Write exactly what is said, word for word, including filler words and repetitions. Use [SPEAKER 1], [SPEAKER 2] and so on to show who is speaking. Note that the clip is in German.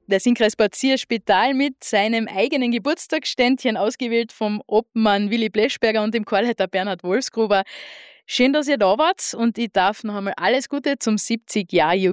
[SPEAKER 1] der Sinkreis Bad Sierspital mit seinem eigenen Geburtstagsständchen, ausgewählt vom Obmann Willi Bleschberger und dem Chorleiter Bernhard Wolfsgruber. Schön, dass ihr da wart und ich darf noch einmal alles Gute zum siebzig Jahr